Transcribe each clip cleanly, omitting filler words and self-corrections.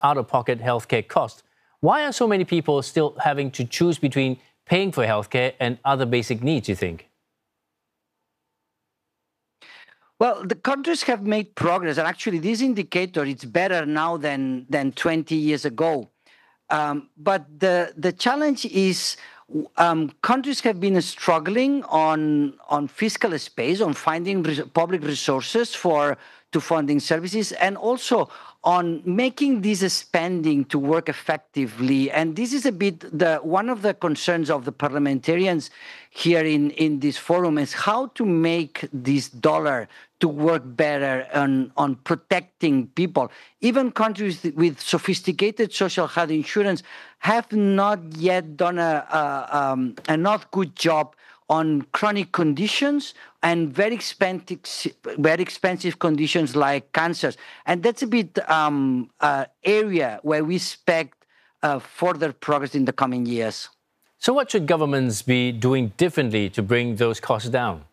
out-of-pocket healthcare costs. Why are so many people still having to choose between paying for healthcare and other basic needs, you think? Well, the countries have made progress, and actually, this indicator is better now than 20 years ago. But the challenge is countries have been struggling on fiscal space, on finding public resources to funding services, and also on making this spending to work effectively. And this is a bit one of the concerns of the parliamentarians here in this forum is how to make this dollar to work better on protecting people. Even countries with sophisticated social health insurance have not yet done a not good job on chronic conditions and very expensive conditions like cancers. And that's a bit area where we expect further progress in the coming years. So what should governments be doing differently to bring those costs down?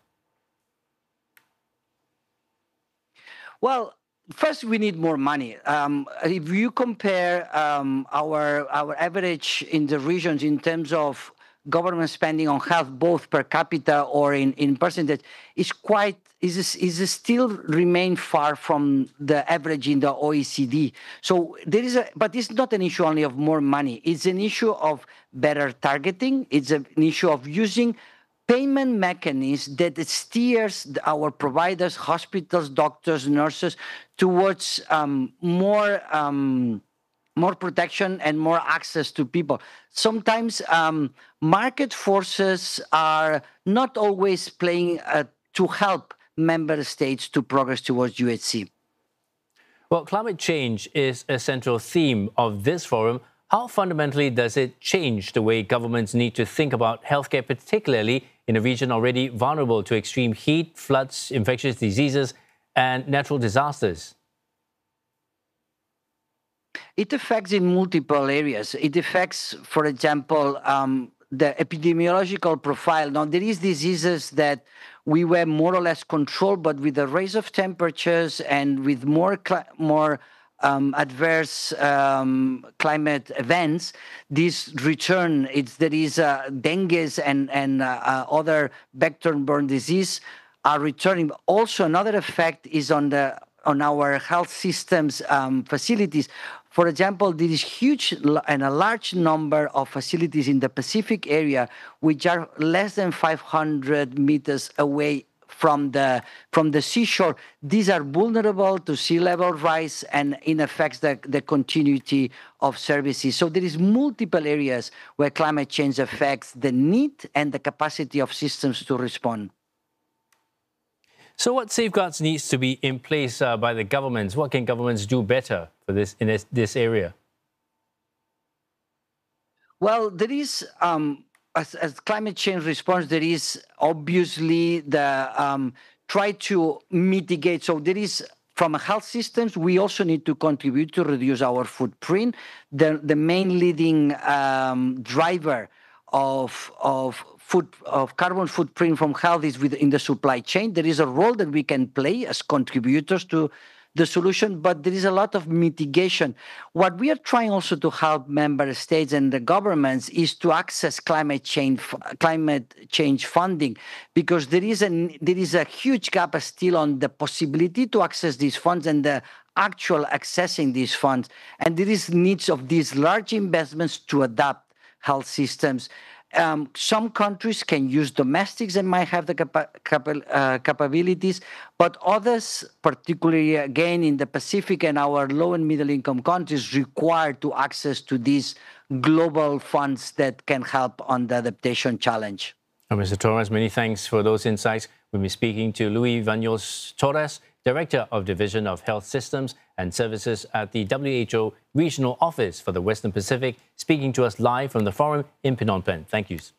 Well, first, we need more money. If you compare our average in the regions in terms of government spending on health, both per capita or in percentage, is still remain far from the average in the OECD. So but it's not an issue only of more money. It's an issue of better targeting. It's an issue of using payment mechanism that steers our providers, hospitals, doctors, nurses towards more protection and more access to people. Sometimes market forces are not always playing to help member states to progress towards UHC. Well, climate change is a central theme of this forum. How fundamentally does it change the way governments need to think about healthcare, particularly in a region already vulnerable to extreme heat, floods, infectious diseases, and natural disasters? It affects in multiple areas. It affects, for example, the epidemiological profile. Now, there is diseases that we were more or less controlled, but with the rise of temperatures and with more adverse climate events, this return, there is dengue and other vector-borne disease are returning. Also, another effect is on our health systems facilities. For example, there is a large number of facilities in the Pacific area which are less than 500 meters away from the seashore. These are vulnerable to sea level rise and in affects the continuity of services. So there is multiple areas where climate change affects the need and the capacity of systems to respond. So what safeguards needs to be in place by the governments? What can governments do better for this in this area? Well, there is, as climate change response, there is obviously the try to mitigate. So there is, from health systems, we also need to contribute to reduce our footprint. The main leading driver of carbon footprint from health is within the supply chain. There is a role that we can play as contributors to the solution, but there is a lot of mitigation. What we are trying also to help member states and the governments is to access climate change funding, because there is a huge gap still on the possibility to access these funds and the actual accessing these funds. And there is needs of these large investments to adapt health systems. Some countries can use domestics and might have the capabilities, but others, particularly again in the Pacific and our low and middle income countries, require to access to these global funds that can help on the adaptation challenge. Mr. Torres, many thanks for those insights. We'll be speaking to Luis Vanos Torres, Director of Division of Health Systems and Services at the WHO Regional Office for the Western Pacific, speaking to us live from the forum in Phnom Penh. Thank you.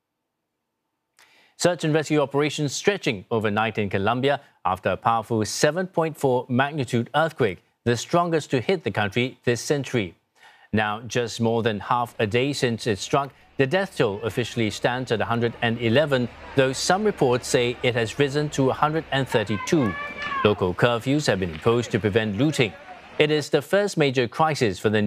Search and rescue operations stretching overnight in Colombia after a powerful 7.4 magnitude earthquake, the strongest to hit the country this century. Now, just more than half a day since it struck, the death toll officially stands at 111, though some reports say it has risen to 132. Local curfews have been imposed to prevent looting. It is the first major crisis for the